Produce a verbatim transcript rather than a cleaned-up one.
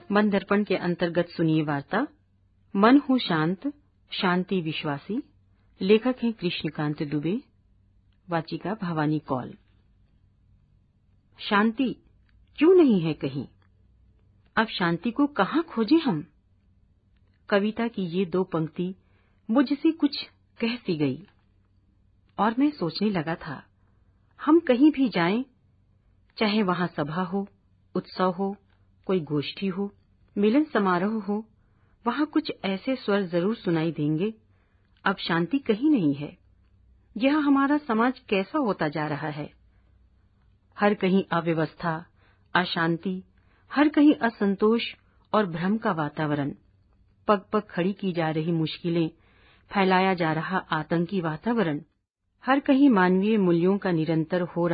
मन दर्पण के अंतर्गत सुनिए वार्ता मन हो शांत, शांति विश्वासी। लेखक हैं कृष्णकांत दुबे। वाचिका भवानी कौल। शांति क्यों नहीं है कहीं? अब शांति को कहाँ खोजें हम? कविता की ये दो पंक्ति मुझसे कुछ कह सी गई और मैं सोचने लगा था, हम कहीं भी जाएं, चाहे वहां सभा हो, उत्सव हो, कोई गोष्ठी हो, मिलन समारोह हो, वहां कुछ ऐसे स्वर जरूर सुनाई देंगे, अब शांति कहीं नहीं है। यह हमारा समाज कैसा होता जा रहा है? हर कहीं अव्यवस्था, अशांति, हर कहीं असंतोष और भ्रम का वातावरण, पग पग खड़ी की जा रही मुश्किलें, फैलाया जा रहा आतंकी वातावरण, हर कहीं मानवीय मूल्यों का निरंतर हो